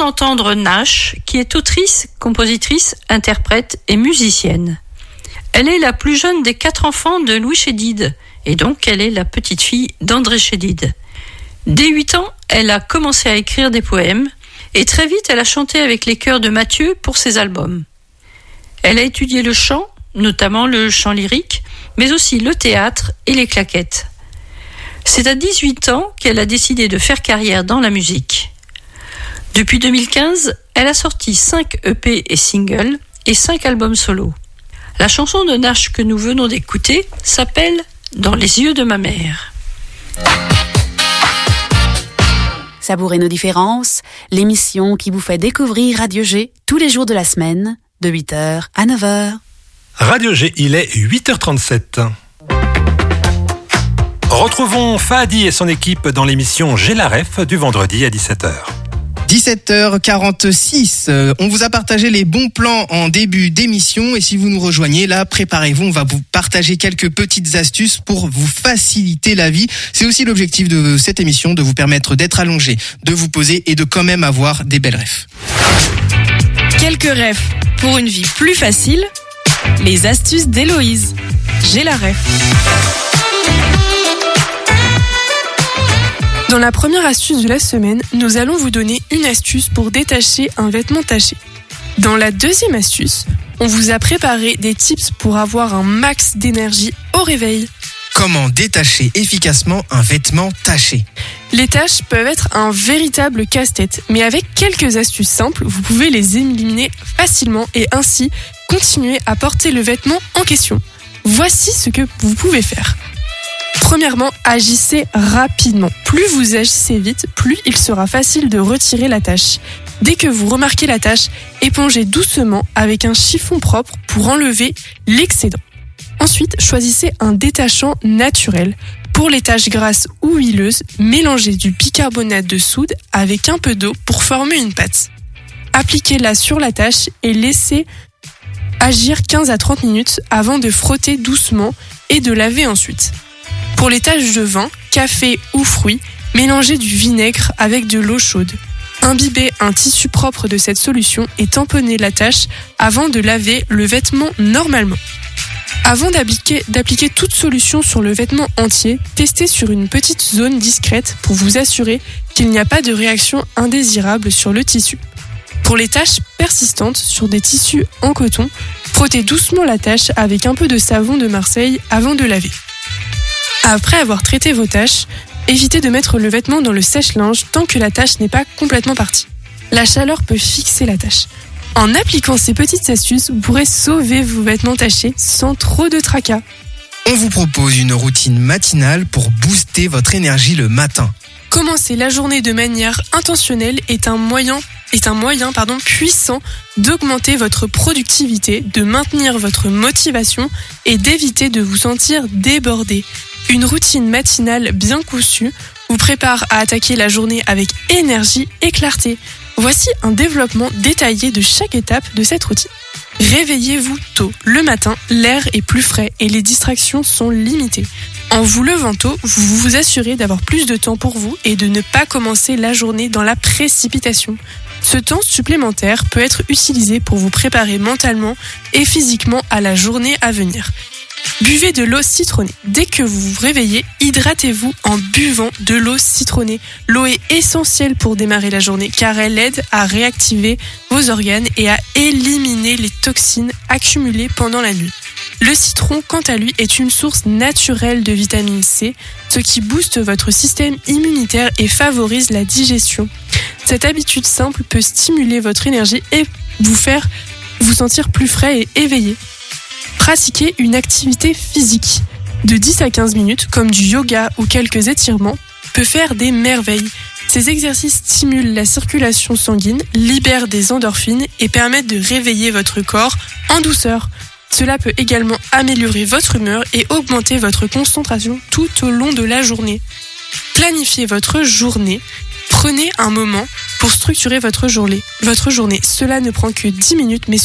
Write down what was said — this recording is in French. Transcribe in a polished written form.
d'entendre Nash, qui est autrice, compositrice, interprète et musicienne. Elle est la plus jeune des 4 enfants de Louis Chédid, et donc elle est la petite-fille d'André Chédid. Dès 8 ans, elle a commencé à écrire des poèmes, et très vite elle a chanté avec les chœurs de Mathieu pour ses albums. Elle a étudié le chant, notamment le chant lyrique, mais aussi le théâtre et les claquettes. C'est à 18 ans qu'elle a décidé de faire carrière dans la musique. Depuis 2015, elle a sorti 5 EP et singles et 5 albums solo. La chanson de Nash que nous venons d'écouter s'appelle « Dans les yeux de ma mère ». Savourez nos différences, l'émission qui vous fait découvrir Radio G tous les jours de la semaine, de 8h à 9h. Radio G, il est 8h37. Retrouvons Fahadi et son équipe dans l'émission J'ai la ref du vendredi à 17h. 17h46, on vous a partagé les bons plans en début d'émission et si vous nous rejoignez là, préparez-vous, on va vous partager quelques petites astuces pour vous faciliter la vie. C'est aussi l'objectif de cette émission, de vous permettre d'être allongé, de vous poser et de quand même avoir des belles refs. Quelques refs pour une vie plus facile, les astuces d'Héloïse. J'ai la ref. Dans la première astuce de la semaine, nous allons vous donner une astuce pour détacher un vêtement taché. Dans la deuxième astuce, on vous a préparé des tips pour avoir un max d'énergie au réveil. Comment détacher efficacement un vêtement taché ? Les taches peuvent être un véritable casse-tête, mais avec quelques astuces simples, vous pouvez les éliminer facilement et ainsi continuer à porter le vêtement en question. Voici ce que vous pouvez faire. Premièrement, agissez rapidement. Plus vous agissez vite, plus il sera facile de retirer la tache. Dès que vous remarquez la tache, épongez doucement avec un chiffon propre pour enlever l'excédent. Ensuite, choisissez un détachant naturel. Pour les taches grasses ou huileuses, mélangez du bicarbonate de soude avec un peu d'eau pour former une pâte. Appliquez-la sur la tache et laissez agir 15 à 30 minutes avant de frotter doucement et de laver ensuite. Pour les taches de vin, café ou fruits, mélangez du vinaigre avec de l'eau chaude. Imbibez un tissu propre de cette solution et tamponnez la tache avant de laver le vêtement normalement. Avant d'appliquer toute solution sur le vêtement entier, testez sur une petite zone discrète pour vous assurer qu'il n'y a pas de réaction indésirable sur le tissu. Pour les taches persistantes sur des tissus en coton, frottez doucement la tache avec un peu de savon de Marseille avant de laver. Après avoir traité vos taches, évitez de mettre le vêtement dans le sèche-linge tant que la tache n'est pas complètement partie. La chaleur peut fixer la tache. En appliquant ces petites astuces, vous pourrez sauver vos vêtements tachés sans trop de tracas. On vous propose une routine matinale pour booster votre énergie le matin. Commencer la journée de manière intentionnelle est un moyen puissant d'augmenter votre productivité, de maintenir votre motivation et d'éviter de vous sentir débordé. Une routine matinale bien conçue vous prépare à attaquer la journée avec énergie et clarté. Voici un développement détaillé de chaque étape de cette routine. Réveillez-vous tôt. Le matin, l'air est plus frais et les distractions sont limitées. En vous levant tôt, vous vous assurez d'avoir plus de temps pour vous et de ne pas commencer la journée dans la précipitation. Ce temps supplémentaire peut être utilisé pour vous préparer mentalement et physiquement à la journée à venir. Buvez de l'eau citronnée. Dès que vous vous réveillez, hydratez-vous en buvant de l'eau citronnée. L'eau est essentielle pour démarrer la journée car elle aide à réactiver vos organes et à éliminer les toxines accumulées pendant la nuit. Le citron, quant à lui, est une source naturelle de vitamine C, ce qui booste votre système immunitaire et favorise la digestion. Cette habitude simple peut stimuler votre énergie et vous faire vous sentir plus frais et éveillé. Pratiquez une activité physique de 10 à 15 minutes, comme du yoga ou quelques étirements, peut faire des merveilles. Ces exercices stimulent la circulation sanguine, libèrent des endorphines et permettent de réveiller votre corps en douceur. Cela peut également améliorer votre humeur et augmenter votre concentration tout au long de la journée. Planifiez votre journée. Prenez un moment pour structurer votre journée. Cela ne prend que 10 minutes, mais